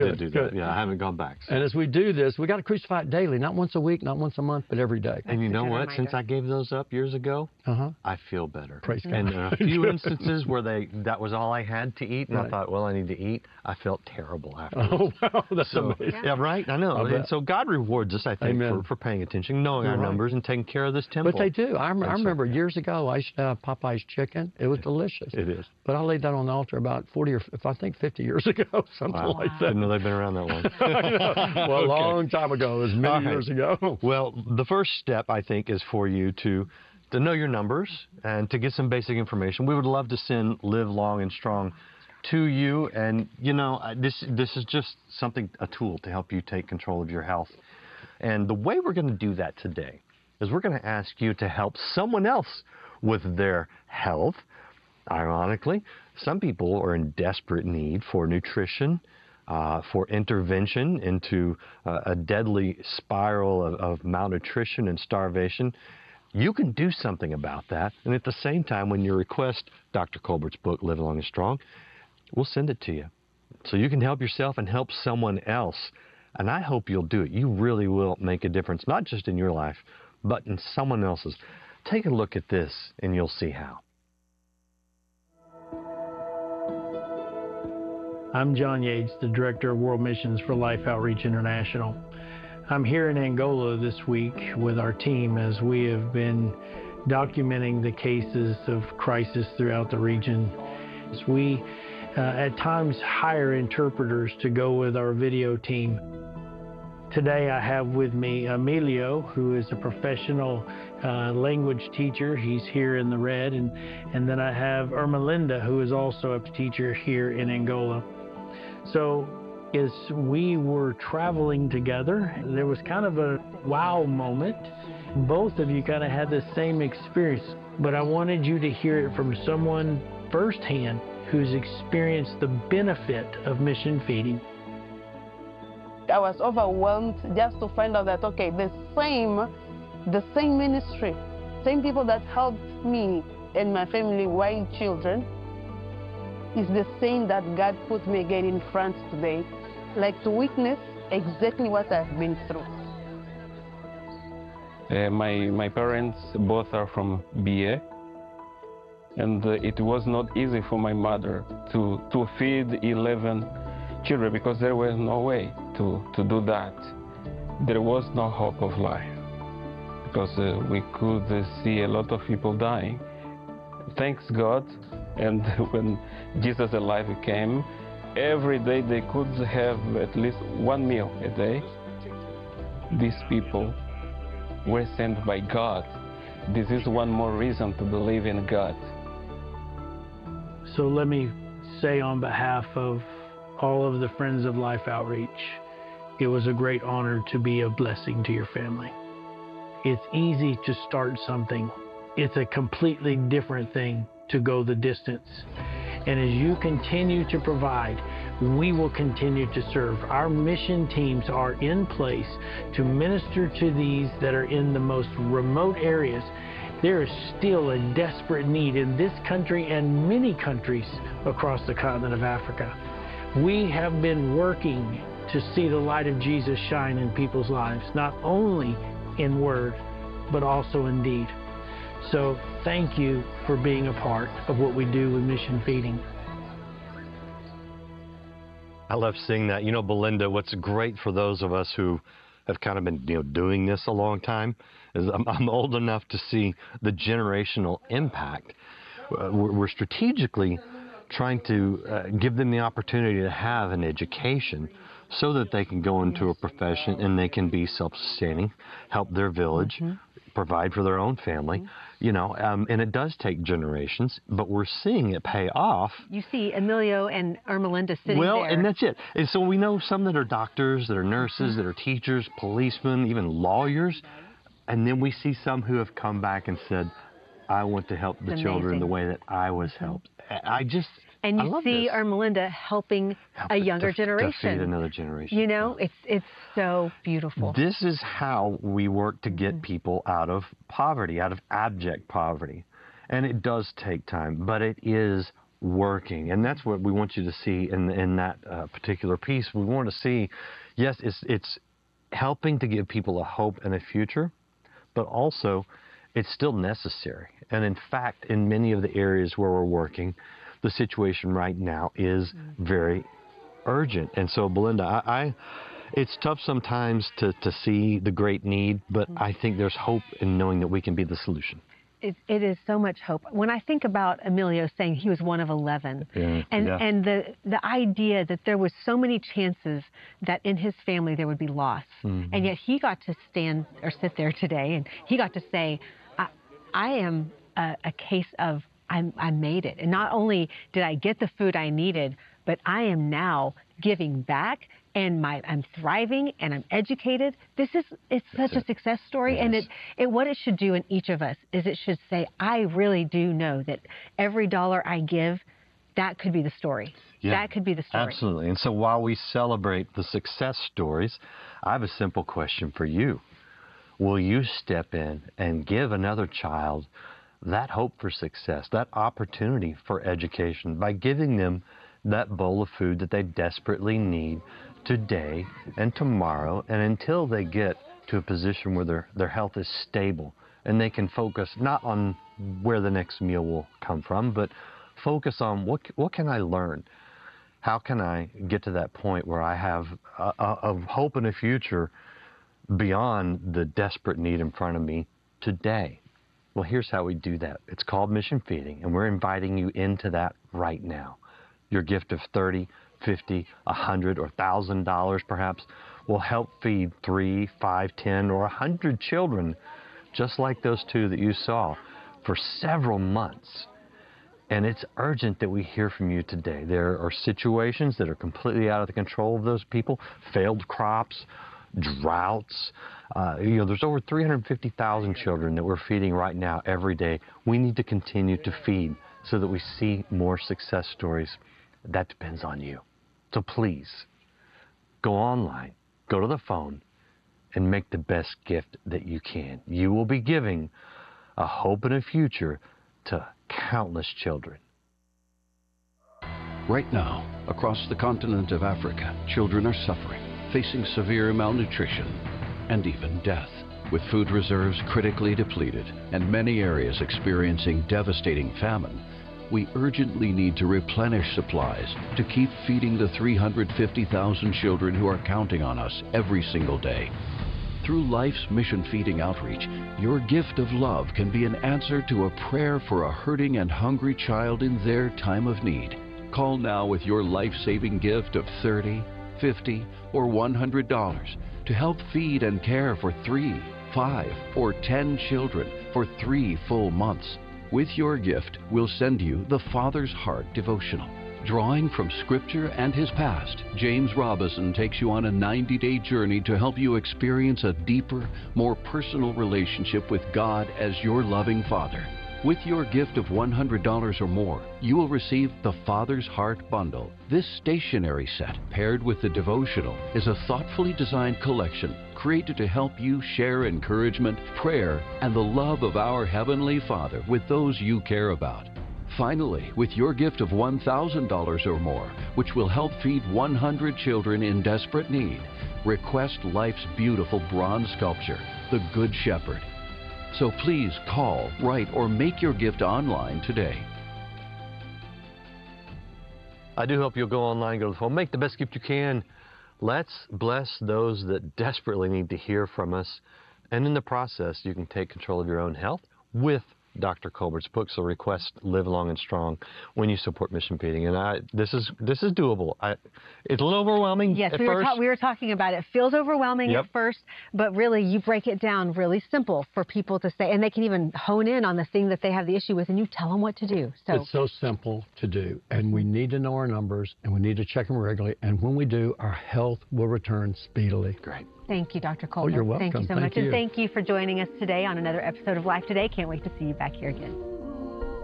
did do that. Good. Yeah, I haven't gone back. So. And as we do this, we got to crucify it daily, not once a week, not once a month, but every day. And you know what? Reminder. Since I gave those up years ago, I feel better. Praise God. And in a few instances where that was all I had to eat, and I Right. thought, well, I need to eat, I felt terrible afterwards. Oh, wow, that's So, amazing. yeah, right? I know. I bet. And so God rewards us, I think, Amen. for paying attention, knowing You're our right. numbers, and taking care of this temple. But they do. I so, remember years ago, I used to have Popeye's chicken. It was delicious. It is. But I laid that on the altar about 40 or I think 50 years ago, something Wow. like that. Didn't know they've been around that long. Well, a long time ago. It was many All right. years ago. Well, the first step, I think, is for you to know your numbers and to get some basic information. We would love to send Live Long and Strong to you. And, you know, this is just a tool to help you take control of your health. And the way we're going to do that today is we're going to ask you to help someone else with their health. Ironically, some people are in desperate need for nutrition, for intervention into a deadly spiral of malnutrition and starvation. You can do something about that. And at the same time, when you request Dr. Colbert's book, Live Long and Strong, we'll send it to you. So you can help yourself and help someone else. And I hope you'll do it. You really will make a difference, not just in your life, but in someone else's. Take a look at this, and you'll see how. I'm John Yates, the Director of World Missions for Life Outreach International. I'm here in Angola this week with our team as we have been documenting the cases of crisis throughout the region. As we at times hire interpreters to go with our video team. Today I have with me Emilio, who is a professional language teacher. He's here in the red. And then I have Ermelinda, who is also a teacher here in Angola. So as we were traveling together, there was kind of a wow moment. Both of you kind of had the same experience, but I wanted you to hear it from someone firsthand who's experienced the benefit of mission feeding. I was overwhelmed just to find out that, okay, the same ministry, same people that helped me and my family while children, is the same that God put me again in France today, like to witness exactly what I've been through. My parents both are from BA, and it was not easy for my mother to feed 11 children because there was no way to do that. There was no hope of life because we could see a lot of people dying. Thanks God, and when Jesus alive came, every day they could have at least one meal a day. These people were sent by God. This is one more reason to believe in God. So let me say on behalf of all of the Friends of Life Outreach, it was a great honor to be a blessing to your family. It's easy to start something. It's a completely different thing to go the distance. And as you continue to provide, we will continue to serve. Our mission teams are in place to minister to these that are in the most remote areas. There is still a desperate need in this country and many countries across the continent of Africa. We have been working to see the light of Jesus shine in people's lives, not only in word, but also in deed. So thank you for being a part of what we do with Mission Feeding. I love seeing that. You know, Belinda, what's great for those of us who have kind of been doing this a long time is I'm old enough to see the generational impact. We're strategically trying to give them the opportunity to have an education so that they can go into a profession and they can be self-sustaining, help their village, provide for their own family, you know, and it does take generations, but we're seeing it pay off. You see Emilio and Ermelinda sitting there. Well, and that's it. And so we know some that are doctors, that are nurses, that are teachers, policemen, even lawyers, and then we see some who have come back and said, I want to help the children the way that I was helped. And I you love see this. Ermelinda helping a younger generation. To feed another generation. You know, it's so beautiful. This is how we work to get people out of poverty, out of abject poverty. And it does take time, but it is working, and that's what we want you to see in that particular piece. We want to see, yes, it's helping to give people a hope and a future, but also it's still necessary. And in fact, in many of the areas where we're working, the situation right now is very urgent. And so, Belinda, it's tough sometimes to see the great need, but I think there's hope in knowing that we can be the solution. It is so much hope. When I think about Emilio saying he was one of 11, and the idea that there was so many chances that in his family there would be loss, and yet he got to stand or sit there today, and he got to say, I am a case of I made it. And not only did I get the food I needed, but I am now giving back, and I'm thriving, and I'm educated. It's such a success story, and what it should do in each of us is it should say, I really do know that every dollar I give, that could be the story. Yeah, that could be the story. Absolutely. And so while we celebrate the success stories, I have a simple question for you. Will you step in and give another child that hope for success, that opportunity for education, by giving them that bowl of food that they desperately need today and tomorrow, and until they get to a position where their health is stable and they can focus not on where the next meal will come from, but focus on what can I learn? How can I get to that point where I have a hope and a future beyond the desperate need in front of me today? Well, here's how we do that. It's called Mission Feeding, and we're inviting you into that right now. Your gift of $30, $50, $100, or $1,000 perhaps will help feed 3, 5, 10, or 100 children, just like those two that you saw, for several months. And it's urgent that we hear from you today. There are situations that are completely out of the control of those people, failed crops, droughts. There's over 350,000 children that we're feeding right now every day. We need to continue to feed so that we see more success stories. That depends on you. So please, go online, go to the phone, and make the best gift that you can. You will be giving a hope and a future to countless children. Right now, across the continent of Africa, children are suffering, facing severe malnutrition and even death. With food reserves critically depleted and many areas experiencing devastating famine, we urgently need to replenish supplies to keep feeding the 350,000 children who are counting on us every single day. Through Life's Mission Feeding outreach, your gift of love can be an answer to a prayer for a hurting and hungry child in their time of need. Call now with your life-saving gift of $30, $50, or $100 to help feed and care for 3, 5, or 10 children for 3 full months. With your gift, we'll send you the Father's Heart devotional. Drawing from Scripture and his past, James Robison takes you on a 90-day journey to help you experience a deeper, more personal relationship with God as your loving Father. With your gift of $100 or more, you will receive the Father's Heart Bundle. This stationery set, paired with the devotional, is a thoughtfully designed collection created to help you share encouragement, prayer, and the love of our Heavenly Father with those you care about. Finally, with your gift of $1,000 or more, which will help feed 100 children in desperate need, request Life's beautiful bronze sculpture, the Good Shepherd. So please call, write, or make your gift online today. I do hope you'll go online, go to the phone, make the best gift you can. Let's bless those that desperately need to hear from us. And in the process, you can take control of your own health with Dr. Colbert's book. So request Live Long and Strong when you support Mission Feeding. And this is doable. It's a little overwhelming at first. We were talking about it. It feels overwhelming at first, but really you break it down really simple for people to say, and they can even hone in on the thing that they have the issue with, and you tell them what to do. So it's so simple to do, and we need to know our numbers, and we need to check them regularly, and when we do, our health will return speedily. Great. Thank you, Dr. Colbert. Oh, you're welcome. Thank you so much. And thank you for joining us today on another episode of Life Today. Can't wait to see you back here again.